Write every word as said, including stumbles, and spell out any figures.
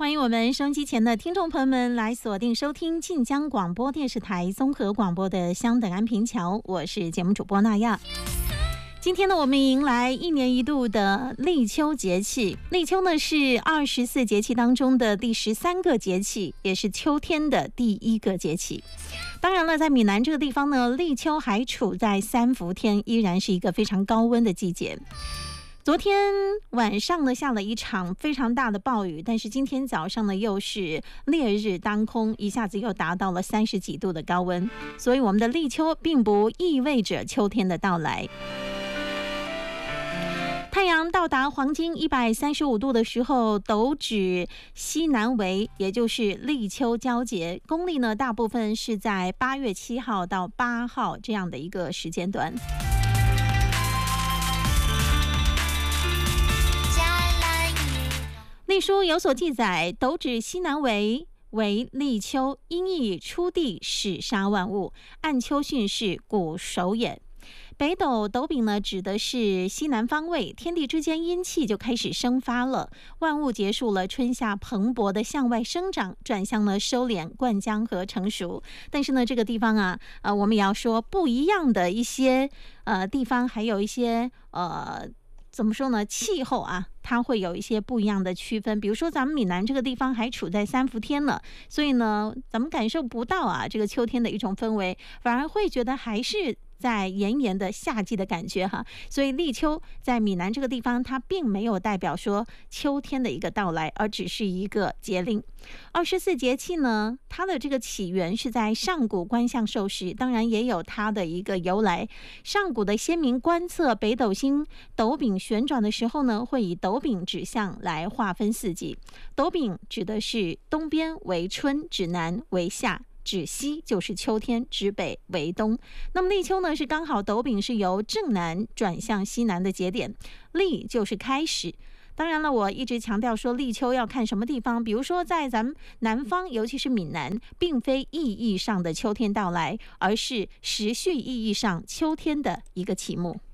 欢迎我们收音机前的听众朋友们来锁定收听晋江广播电视台综合广播的香等安平桥，我是节目主播娜亚。今天呢，我们迎来一年一度的立秋节气。立秋呢是二十四节气当中的第十三个节气，也是秋天的第一个节气。当然了，在闽南这个地方呢，立秋还处在三伏天，依然是一个非常高温的季节。昨天晚上呢下了一场非常大的暴雨，但是今天早上呢又是烈日当空，一下子又达到了三十几度的高温，所以我们的立秋并不意味着秋天的到来。太阳到达黄金一百三十五度的时候，斗指西南围，也就是立秋交节，公历呢大部分是在八月七号到八号这样的一个时间段。历书有所记载，斗指西南围为立秋，阴翳出地，始杀万物，按秋训是古首也。北斗斗柄呢，指的是西南方位，天地之间阴气就开始生发了，万物结束了春夏蓬勃的向外生长，转向了收敛、灌浆和成熟。但是呢，这个地方啊，呃，我们也要说不一样的一些呃地方，还有一些呃。怎么说呢？气候啊，它会有一些不一样的区分。比如说，咱们闽南这个地方还处在三伏天呢，所以呢，咱们感受不到啊这个秋天的一种氛围，反而会觉得还是在炎炎的夏季的感觉哈。所以立秋在闽南这个地方，它并没有代表说秋天的一个到来，而只是一个节令。二十四节气呢，它的这个起源是在上古观象授时，当然也有它的一个由来。上古的先民观测北斗星斗柄旋转的时候呢，会以斗柄指向来划分四季。斗柄指的是东边为春，指南为夏，指西就是秋天，指北为冬。那么立秋呢，是刚好斗柄是由正南转向西南的节点，立就是开始。当然了，我一直强调说立秋要看什么地方，比如说在咱们南方，尤其是闽南，并非意义上的秋天到来，而是时序意义上秋天的一个启幕。